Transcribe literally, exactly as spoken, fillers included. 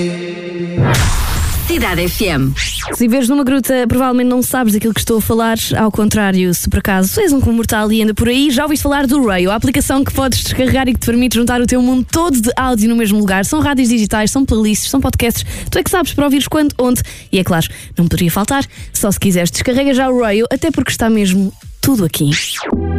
Cidade F M. Se viveres numa gruta, provavelmente não sabes daquilo que estou a falar. Ao contrário, se por acaso és um comum mortal e anda por aí, já ouviste falar do Rayo, a aplicação que podes descarregar e que te permite juntar o teu mundo todo de áudio no mesmo lugar. São rádios digitais, são playlists, são podcasts. Tu é que sabes para ouvires quando, onde. E é claro, não poderia faltar. Só se quiseres, descarrega já o Rayo, até porque está mesmo tudo aqui.